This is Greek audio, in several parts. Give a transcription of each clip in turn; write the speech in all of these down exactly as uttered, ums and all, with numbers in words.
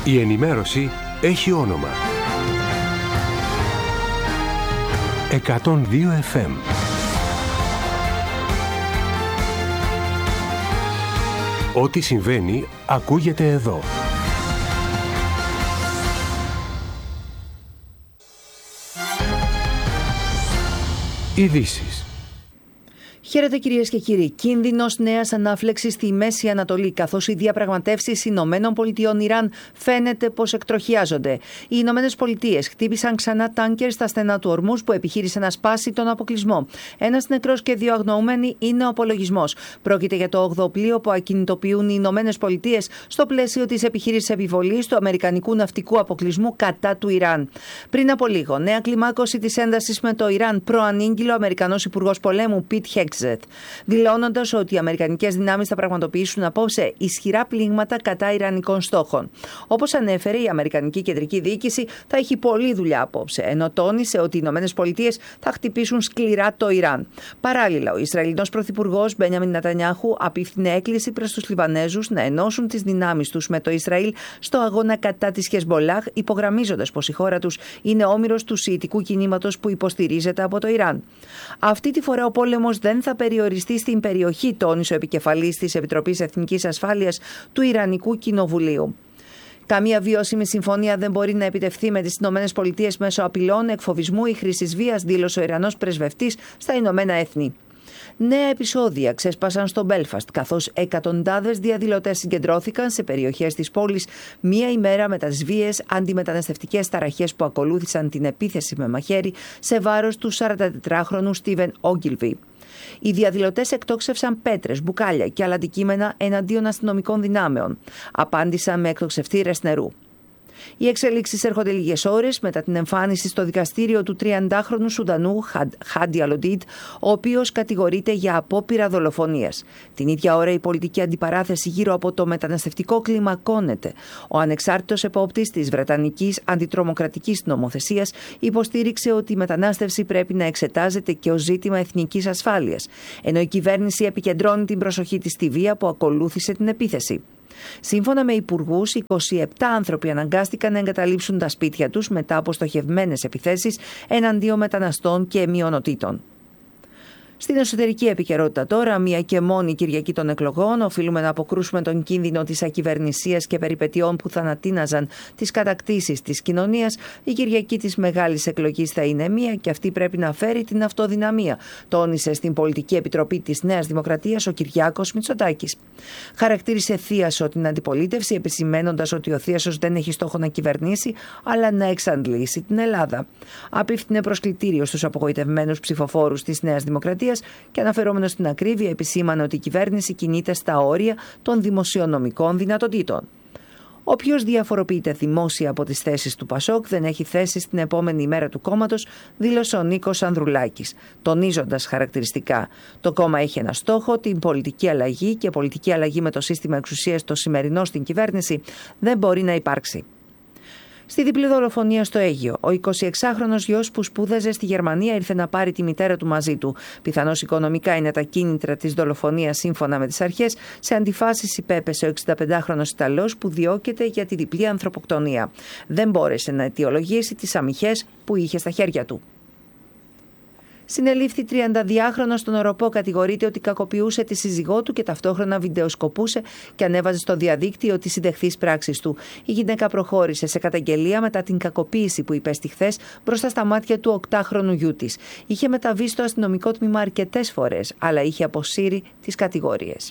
Η ενημέρωση έχει όνομα. εκατόν δύο εφ εμ. Ό,τι συμβαίνει ακούγεται εδώ. Ειδήσεις. Χαίρετε κυρίες και κύριοι. Κίνδυνος νέας ανάφλεξης στη Μέση Ανατολή, καθώς οι διαπραγματεύσεις Ηνωμένων Πολιτειών Ιράν φαίνεται πως εκτροχιάζονται. Οι Ηνωμένες Πολιτείες χτύπησαν ξανά τάνκερ στα στενά του Ορμούζ που επιχείρησε να σπάσει τον αποκλεισμό. Ένας νεκρός και δύο αγνοούμενοι είναι ο απολογισμός. Πρόκειται για το όγδοο πλοίο που ακινητοποιούν οι Ηνωμένες Πολιτείες στο πλαίσιο της επιχείρησης επιβολής του αμερικανικού ναυτικού αποκλεισμού κατά του Ιράν. Πριν από λίγο, νέα κλιμάκωση της έντασης με το Ιράν προανήγγειλε ο Αμερικανός Υπουργός Πολέμου Πιτ Χέγκσετ, δηλώνοντας ότι οι αμερικανικές δυνάμεις θα πραγματοποιήσουν απόψε ισχυρά πλήγματα κατά ιρανικών στόχων. Όπως ανέφερε, η Αμερικανική Κεντρική Διοίκηση θα έχει πολλή δουλειά απόψε, ενώ τόνισε ότι οι Ηνωμένες Πολιτείες θα χτυπήσουν σκληρά το Ιράν. Παράλληλα, ο Ισραηλινός Πρωθυπουργός Μπένιαμιν Νετανιάχου απίφθινε έκκληση προς τους Λιβανέζους να ενώσουν τις δυνάμεις τους με το Ισραήλ στο αγώνα κατά της Χεσμολάχ, υπογραμμίζοντας πως η χώρα τους είναι όμηρος του σιητικού κινήματος που υποστηρίζεται από το Ιράν. Αυτή τη φορά ο πόλεμος δεν θα περιοριστεί στην περιοχή, τόνισε ο επικεφαλής της Επιτροπής Εθνικής Ασφάλειας του Ιρανικού Κοινοβουλίου. Καμία βιώσιμη συμφωνία δεν μπορεί να επιτευχθεί με τις Ηνωμένες Πολιτείες μέσω απειλών, εκφοβισμού ή χρήσης βίας, δήλωσε ο Ιρανός πρεσβευτής στα Ηνωμένα Έθνη. Νέα επεισόδια ξέσπασαν στο Μπέλφαστ, καθώς εκατοντάδες διαδηλωτές συγκεντρώθηκαν σε περιοχές της πόλης μία ημέρα μετά τις βίαιες αντιμεταναστευτικές ταραχές που ακολούθησαν την επίθεση με μαχαίρι σε βάρος του σαραντατετράχρονου Στίβεν Όγκιλβι. Οι διαδηλωτές εκτόξευσαν πέτρες, μπουκάλια και άλλα αντικείμενα εναντίον αστυνομικών δυνάμεων. Απάντησαν με εκτοξευτήρες νερού. Οι εξελίξεις έρχονται λίγες ώρες μετά την εμφάνιση στο δικαστήριο του τριαντάχρονου Σουδανού Χάντι Αλοντίτ, ο οποίος κατηγορείται για απόπειρα δολοφονίας. Την ίδια ώρα η πολιτική αντιπαράθεση γύρω από το μεταναστευτικό κλιμακώνεται. Ο ανεξάρτητος επόπτης της Βρετανικής αντιτρομοκρατικής νομοθεσίας υποστήριξε ότι η μετανάστευση πρέπει να εξετάζεται και ως ζήτημα εθνικής ασφάλειας, ενώ η κυβέρνηση επικεντρώνει την προσοχή της στη βία που ακολούθησε την επίθεση. Σύμφωνα με υπουργούς, είκοσι επτά άνθρωποι αναγκάστηκαν να εγκαταλείψουν τα σπίτια τους μετά από στοχευμένες επιθέσεις εναντίον μεταναστών και μειονοτήτων. Στην εσωτερική επικαιρότητα τώρα, μία και μόνη Κυριακή των εκλογών, οφείλουμε να αποκρούσουμε τον κίνδυνο της ακυβερνησίας και περιπετειών που θανατίναζαν τις κατακτήσεις της κοινωνίας. Η Κυριακή της μεγάλης εκλογής θα είναι μία και αυτή πρέπει να φέρει την αυτοδυναμία, τόνισε στην Πολιτική Επιτροπή της Νέας Δημοκρατίας ο Κυριάκος Μητσοτάκης. Χαρακτήρισε θίασο την αντιπολίτευση, επισημαίνοντας ότι ο θίασος δεν έχει στόχο να κυβερνήσει, αλλά να εξαντλήσει την Ελλάδα. Απίφθινε προσκλητήριο στους απογοητευμένους ψηφοφόρους της Νέας Δημοκρατίας και αναφερόμενος στην ακρίβεια επισήμανε ότι η κυβέρνηση κινείται στα όρια των δημοσιονομικών δυνατοτήτων. Όποιος διαφοροποιείται δημόσια από τις θέσεις του Πασόκ δεν έχει θέση στην επόμενη ημέρα του κόμματος, δήλωσε ο Νίκος Ανδρουλάκης, τονίζοντας χαρακτηριστικά: το κόμμα έχει ένα στόχο, την πολιτική αλλαγή, και πολιτική αλλαγή με το σύστημα εξουσίας το σημερινό στην κυβέρνηση δεν μπορεί να υπάρξει. Στη διπλή δολοφονία στο Αίγυο, ο εικοσιεξάχρονος γιος που σπούδαζε στη Γερμανία ήρθε να πάρει τη μητέρα του μαζί του. Πιθανώς οικονομικά είναι τα κίνητρα της δολοφονίας σύμφωνα με τις αρχές. Σε αντιφάσεις υπέπεσε ο εξηνταπεντάχρονος Ιταλός που διώκεται για τη διπλή ανθρωποκτονία. Δεν μπόρεσε να αιτιολογήσει τις αμυχές που είχε στα χέρια του. Συνελήφθη τριανταδυάχρονος στον Οροπό, κατηγορείται ότι κακοποιούσε τη σύζυγό του και ταυτόχρονα βιντεοσκοπούσε και ανέβαζε στο διαδίκτυο τις συντεχθείς πράξεις του. Η γυναίκα προχώρησε σε καταγγελία μετά την κακοποίηση που υπέστη χθες μπροστά στα μάτια του οκτάχρονου γιού της. Είχε μεταβεί στο αστυνομικό τμήμα αρκετές φορές, αλλά είχε αποσύρει τις κατηγορίες.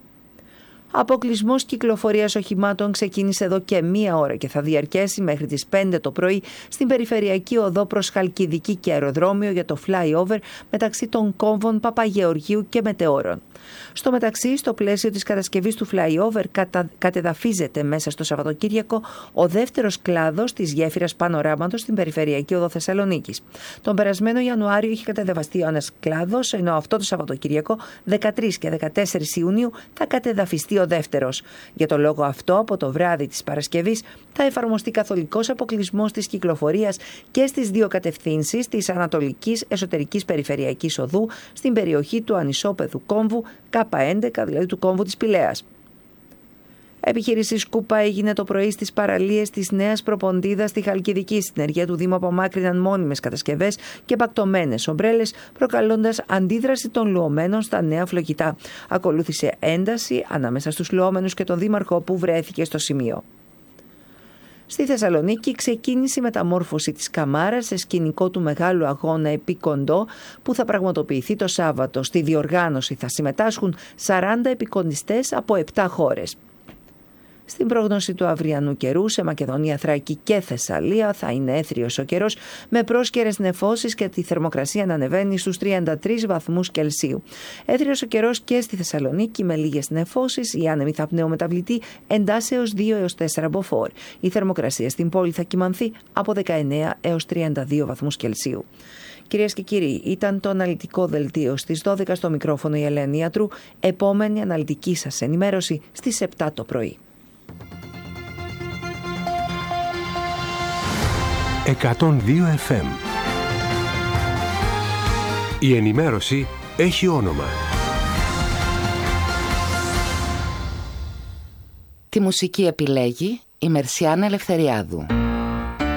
Αποκλεισμός κυκλοφορίας οχημάτων ξεκίνησε εδώ και μία ώρα και θα διαρκέσει μέχρι τις πέντε το πρωί στην περιφερειακή οδό προς Χαλκιδική και αεροδρόμιο για το flyover μεταξύ των κόμβων Παπαγεωργίου και Μετεώρων. Στο μεταξύ, στο πλαίσιο της κατασκευής του flyover κατα... κατεδαφίζεται μέσα στο Σαββατοκύριακο ο δεύτερος κλάδος της γέφυρας Πανοράματος στην περιφερειακή οδό Θεσσαλονίκης. Τον περασμένο Ιανουάριο είχε κατεδαφιστεί ένας κλάδος, ενώ αυτό το Σαββατοκύριακο δεκατρείς και δεκατέσσερις Ιουνίου θα κατεδαφιστεί ο δεύτερος. Για το λόγο αυτό, από το βράδυ της Παρασκευής θα εφαρμοστεί καθολικός αποκλεισμός της κυκλοφορίας και στις δύο κατευθύνσεις της Ανατολικής Εσωτερικής Περιφερειακής Οδού στην περιοχή του ανισόπεδου κόμβου Κ έντεκα, δηλαδή του κόμβου της Πηλαίας. Επιχείρηση Σκούπα έγινε το πρωί στις παραλίες της Νέας Προποντίδας στη Χαλκιδική. Στην ενεργεία του Δήμου απομάκρυναν μόνιμες κατασκευές και πακτωμένες ομπρέλες, προκαλώντας αντίδραση των λουωμένων στα νέα φλογητά. Ακολούθησε ένταση ανάμεσα στους λουόμενους και τον δήμαρχο που βρέθηκε στο σημείο. Στη Θεσσαλονίκη ξεκίνησε η μεταμόρφωση της Καμάρας σε σκηνικό του μεγάλου αγώνα επί κοντό που θα πραγματοποιηθεί το Σάββατο. Στη διοργάνωση θα συμμετάσχουν σαράντα επικοντιστές από επτά χώρες. Στην πρόγνωση του αυριανού καιρού σε Μακεδονία, Θράκη και Θεσσαλία θα είναι έθριος ο καιρός με πρόσκαιρες νεφώσεις και τη θερμοκρασία να ανεβαίνει στους τριάντα τρεις βαθμούς Κελσίου. Έθριος ο καιρός και στη Θεσσαλονίκη με λίγες νεφώσεις, η άνεμη θα πνεομεταβλητή εντάσσεως δύο έως τέσσερα μποφόρ. Η θερμοκρασία στην πόλη θα κυμανθεί από δεκαεννέα έως τριάντα δύο βαθμούς Κελσίου. Κυρίες και κύριοι, ήταν το αναλυτικό δελτίο στις δώδεκα στο μικρόφωνο η Ελένη Ιατρού. Επόμενη αναλυτική σας ενημέρωση στις επτά το πρωί. εκατόν δύο εφ εμ. Η ενημέρωση έχει όνομα. Τη μουσική επιλέγει η Μερσιάνα Ελευθεριάδου.